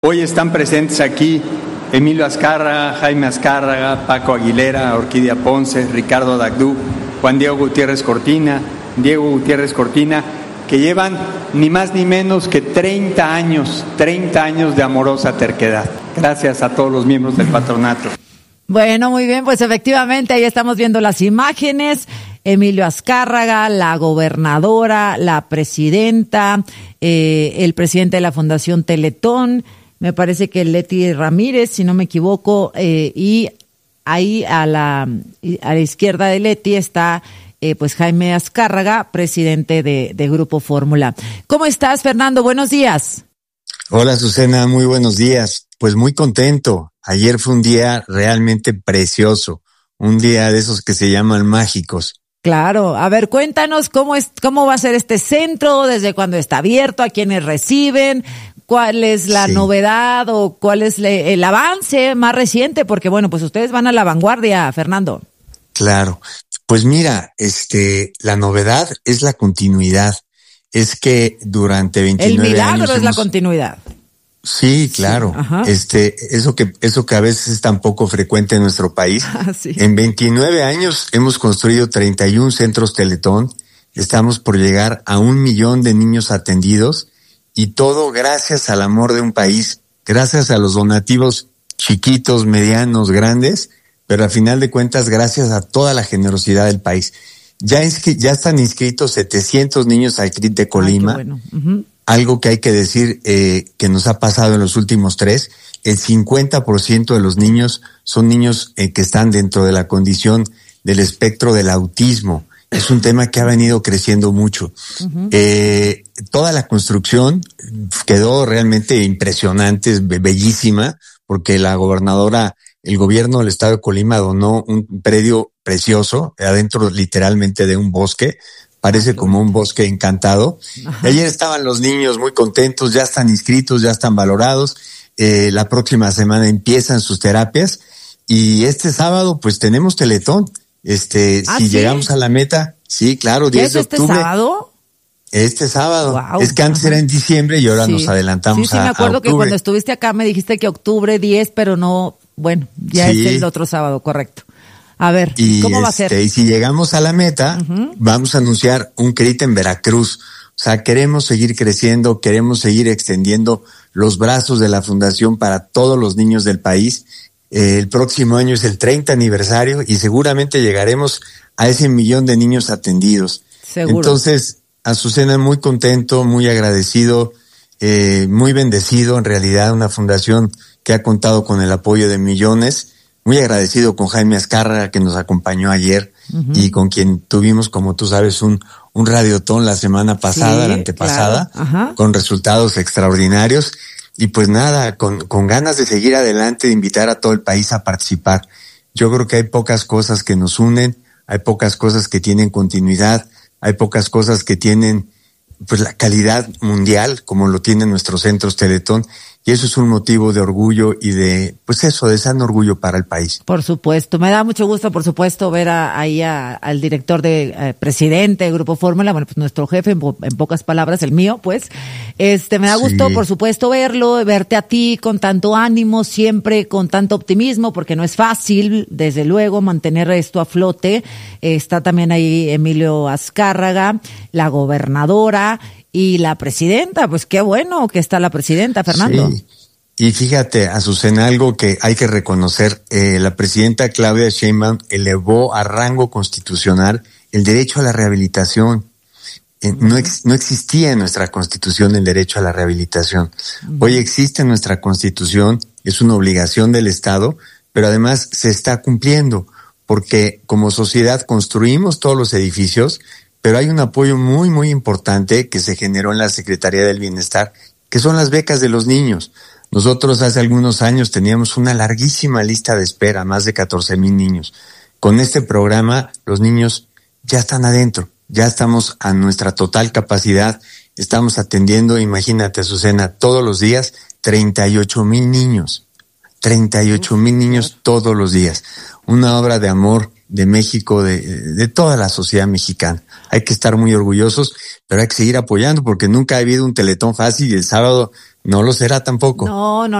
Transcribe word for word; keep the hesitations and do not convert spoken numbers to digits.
Hoy están presentes aquí Emilio Azcárraga, Jaime Azcárraga, Paco Aguilera, Orquídea Ponce, Ricardo Dagdú, Juan Diego Gutiérrez Cortina, Diego Gutiérrez Cortina, que llevan ni más ni menos que treinta años, treinta años de amorosa terquedad. Gracias a todos los miembros del patronato. Bueno, muy bien, pues efectivamente ahí estamos viendo las imágenes. Emilio Azcárraga, la gobernadora, la presidenta, eh, el presidente de la Fundación Teletón, me parece que Leti Ramírez, si no me equivoco, eh, y ahí a la, a la izquierda de Leti está eh, pues Jaime Azcárraga, presidente de, de Grupo Fórmula. ¿Cómo estás, Fernando? Buenos días. Hola, Susana, muy buenos días. Pues muy contento. Ayer fue un día realmente precioso, un día de esos que se llaman mágicos. Claro, a ver, cuéntanos cómo es, cómo va a ser este centro, desde cuándo está abierto, a quiénes reciben, cuál es la sí. novedad o cuál es le, el avance más reciente, porque bueno, pues ustedes van a la vanguardia, Fernando. Claro, pues mira, este, la novedad es la continuidad, es que durante veintinueve años... El milagro años es hemos... la continuidad. Sí, claro. Sí, este, eso que, eso que a veces es tan poco frecuente en nuestro país. Ah, sí. En veintinueve años hemos construido treinta y un centros Teletón. Estamos por llegar a un millón de niños atendidos y todo gracias al amor de un país, gracias a los donativos chiquitos, medianos, grandes, pero al final de cuentas gracias a toda la generosidad del país. Ya es que ya están inscritos setecientos niños al C R I T de Colima. Ay, qué bueno. Uh-huh. Algo que hay que decir eh, que nos ha pasado en los últimos tres, el cincuenta por ciento de los niños son niños eh, que están dentro de la condición del espectro del autismo. Es un tema que ha venido creciendo mucho. Uh-huh. Eh, toda la construcción quedó realmente impresionante, bellísima, porque la gobernadora, el gobierno del estado de Colima donó un predio precioso, adentro literalmente de un bosque. Parece como un bosque encantado. Ajá. Ayer estaban los niños muy contentos, ya están inscritos, ya están valorados. Eh, la próxima semana empiezan sus terapias y este sábado pues tenemos Teletón. Este, ¿Ah, si sí? llegamos a la meta, sí, claro, diez ¿Es de octubre. este sábado? Este sábado. Wow. Es que antes Ajá. era en diciembre y ahora sí. nos adelantamos sí, sí, a, me acuerdo a octubre. que cuando estuviste acá me dijiste que octubre diez, pero no, bueno, ya Sí. es el otro sábado, correcto. A ver, Y ¿cómo va a este, ser? y si llegamos a la meta, uh-huh. vamos a anunciar un C R I T en Veracruz. O sea, queremos seguir creciendo, queremos seguir extendiendo los brazos de la fundación para todos los niños del país. Eh, el próximo año es el treinta aniversario y seguramente llegaremos a ese millón de niños atendidos. Seguro. Entonces, Azucena, muy contento, muy agradecido, eh, muy bendecido. En realidad, una fundación que ha contado con el apoyo de millones. Muy agradecido con Jaime Azcárraga, que nos acompañó ayer, uh-huh. y con quien tuvimos, como tú sabes, un, un radiotón la semana pasada, sí, la antepasada, claro. con resultados extraordinarios. Y pues nada, con, con ganas de seguir adelante, de invitar a todo el país a participar. Yo creo que hay pocas cosas que nos unen, hay pocas cosas que tienen continuidad, hay pocas cosas que tienen pues la calidad mundial, como lo tienen nuestros centros Teletón. Y eso es un motivo de orgullo y de, pues eso, de sano orgullo para el país. Por supuesto. Me da mucho gusto, por supuesto, ver a, ahí a, al director de, eh, presidente de Grupo Fórmula, bueno, pues nuestro jefe, en, po, en pocas palabras, el mío, pues. Este, me da sí. gusto, por supuesto, verlo, verte a ti con tanto ánimo, siempre con tanto optimismo, porque no es fácil, desde luego, mantener esto a flote. Eh, está también ahí Emilio Azcárraga, la gobernadora, y la presidenta, pues qué bueno que está la presidenta, Fernando. Sí. Y fíjate, Azucena, algo que hay que reconocer, eh, la presidenta Claudia Sheinbaum elevó a rango constitucional el derecho a la rehabilitación. Eh, uh-huh. no, ex, no existía en nuestra Constitución el derecho a la rehabilitación. Uh-huh. Hoy existe en nuestra Constitución, es una obligación del Estado, pero además se está cumpliendo, porque como sociedad construimos todos los edificios, pero hay un apoyo muy, muy importante que se generó en la Secretaría del Bienestar, que son las becas de los niños. Nosotros hace algunos años teníamos una larguísima lista de espera, más de catorce mil niños. Con este programa, los niños ya están adentro, ya estamos a nuestra total capacidad, estamos atendiendo, imagínate, Azucena, todos los días, treinta y ocho mil niños. treinta y ocho mil niños todos los días. Una obra de amor de México, de, de toda la sociedad mexicana. Hay que estar muy orgullosos, pero hay que seguir apoyando porque nunca ha habido un Teletón fácil y el sábado No lo será tampoco. No, no.